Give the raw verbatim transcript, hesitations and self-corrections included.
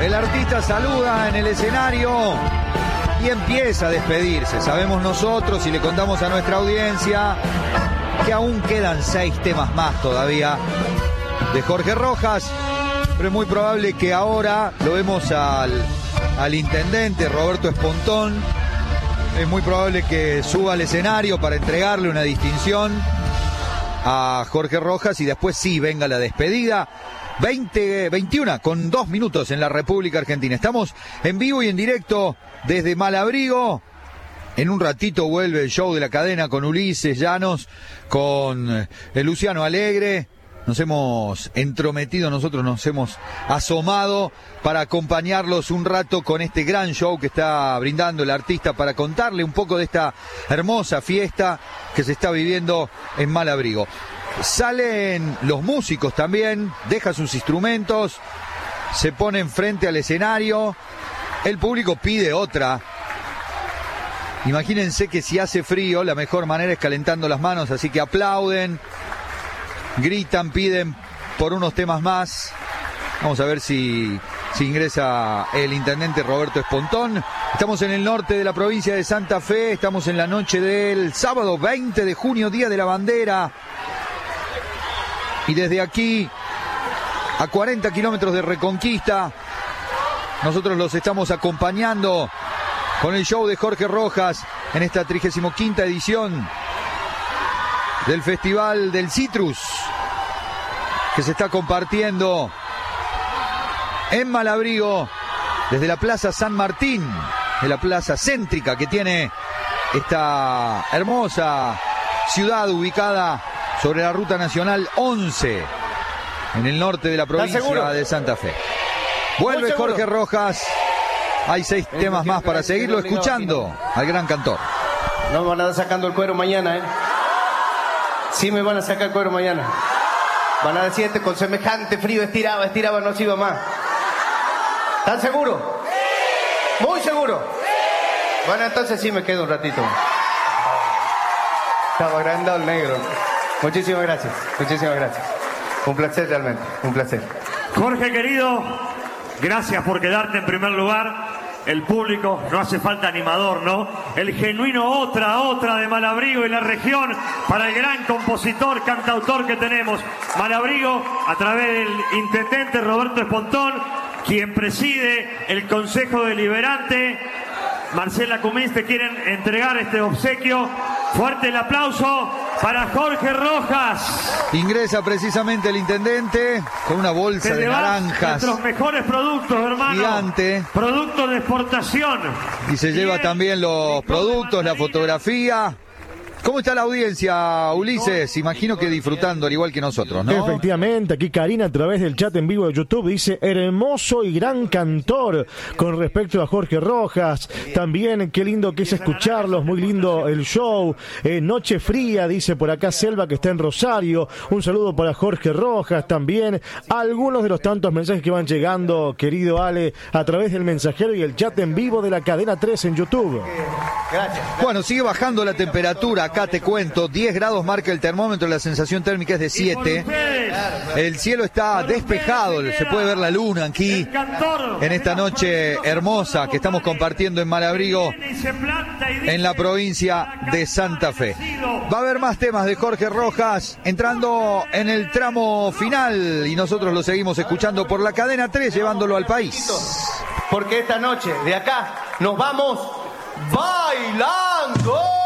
El artista saluda en el escenario y empieza a despedirse. Sabemos nosotros y le contamos a nuestra audiencia que aún quedan seis temas más todavía de Jorge Rojas, pero es muy probable que ahora lo vemos al, al intendente Roberto Espontón. Es muy probable que suba al escenario para entregarle una distinción a Jorge Rojas y después sí venga la despedida. veinte, veintiuno con dos minutos en la República Argentina. Estamos en vivo y en directo desde Malabrigo. En un ratito vuelve el show de la cadena con Ulises Llanos, con el Luciano Alegre. Nos hemos entrometido, nosotros nos hemos asomado para acompañarlos un rato con este gran show que está brindando el artista para contarle un poco de esta hermosa fiesta que se está viviendo en Malabrigo. Salen los músicos también, dejan sus instrumentos, se ponen frente al escenario, el público pide otra. Imagínense que si hace frío, la mejor manera es calentando las manos, así que aplauden, gritan, piden por unos temas más. Vamos a ver si, si ingresa el intendente Roberto Espontón. Estamos en el norte de la provincia de Santa Fe, estamos en la noche del sábado veinte de junio, Día de la Bandera. Y desde aquí, a cuarenta kilómetros de Reconquista, nosotros los estamos acompañando con el show de Jorge Rojas en esta trigésima quinta edición del Festival del Citrus, que se está compartiendo en Malabrigo desde la Plaza San Martín, de la plaza céntrica que tiene esta hermosa ciudad ubicada sobre la Ruta Nacional once, en el norte de la provincia de Santa Fe. Vuelve Jorge Rojas. Hay seis temas más para seguirlo escuchando al gran cantor. No me van a estar sacando el cuero mañana, ¿eh? Sí me van a sacar el cuero mañana. Van a decir, este con semejante frío estiraba, estiraba, no se iba más. ¿Están seguros? Muy seguro. Bueno, entonces sí me quedo un ratito. Estaba agrandado el negro. Muchísimas gracias, muchísimas gracias. Un placer realmente, un placer. Jorge querido, gracias por quedarte en primer lugar. El público, no hace falta animador, ¿no? El genuino otra, otra de Malabrigo y la región para el gran compositor, cantautor que tenemos. Malabrigo, a través del intendente Roberto Espontón, quien preside el Consejo Deliberante. Marcela Cummins, te quieren entregar este obsequio. Fuerte el aplauso para Jorge Rojas. Ingresa precisamente el intendente con una bolsa de naranjas. Nuestros mejores productos, hermano. Gigante. Productos de exportación. Y se lleva también los productos, la fotografía. ¿Cómo está la audiencia, Ulises? Imagino que disfrutando, al igual que nosotros, ¿no? Efectivamente, aquí Karina a través del chat en vivo de YouTube dice hermoso y gran cantor con respecto a Jorge Rojas. También qué lindo que es escucharlos, muy lindo el show. Eh, Noche fría, dice por acá Selva que está en Rosario. Un saludo para Jorge Rojas también. Algunos de los tantos mensajes que van llegando, querido Ale, a través del mensajero y el chat en vivo de la Cadena tres en YouTube. Gracias. Bueno, sigue bajando la temperatura. Acá te cuento, diez grados marca el termómetro, la sensación térmica es de siete. El cielo está despejado, se puede ver la luna aquí en esta noche hermosa que estamos compartiendo en Malabrigo, en la provincia de Santa Fe. Va a haber más temas de Jorge Rojas entrando en el tramo final y nosotros lo seguimos escuchando por la Cadena tres, llevándolo al país. Porque esta noche de acá nos vamos. ¡Va!